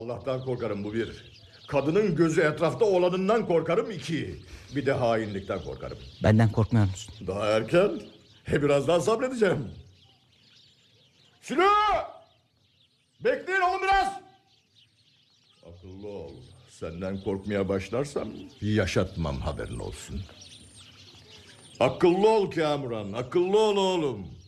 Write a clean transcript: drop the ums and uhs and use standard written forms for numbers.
Allah'tan korkarım bu bir. Kadının gözü etrafta olanından korkarım iki. Bir de hainlikten korkarım. Benden korkmuyor musun? Daha erken. Biraz daha sabredeceğim. Silo! Bekleyin oğlum biraz. Akıllı ol. Senden korkmaya başlarsam yaşatmam, haberin olsun. Akıllı ol Kamuran. Akıllı ol oğlum.